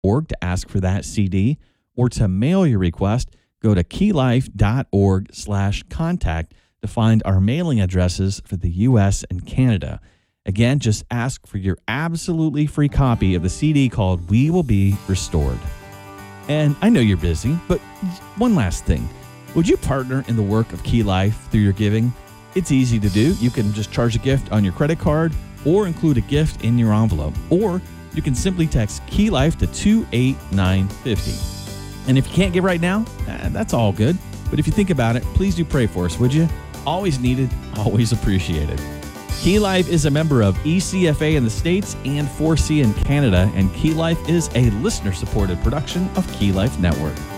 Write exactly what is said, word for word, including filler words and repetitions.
org to ask for that C D, or to mail your request, go to keylife.org slash contact to find our mailing addresses for the U S and Canada. Again, just ask for your absolutely free copy of the C D called We Will Be Restored. And I know you're busy, but one last thing. Would you partner in the work of Key Life through your giving? It's easy to do. You can just charge a gift on your credit card or include a gift in your envelope. Or you can simply text Key Life to two eight nine five zero. And if you can't give right now, eh, that's all good. But if you think about it, please do pray for us, would you? Always needed, always appreciated. Key Life is a member of E C F A in the States and four C in Canada, and Key Life is a listener-supported production of Key Life Network.